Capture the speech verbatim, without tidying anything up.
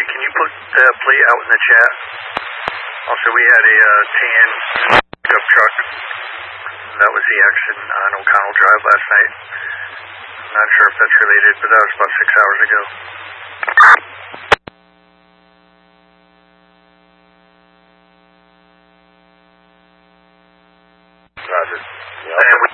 Copy. Can you put the plate out in the chat? Also, we had a uh, tan pickup truck. That was the accident on O'Connell Drive last night. I'm not sure if that's related, but that was about six hours ago. Roger. And we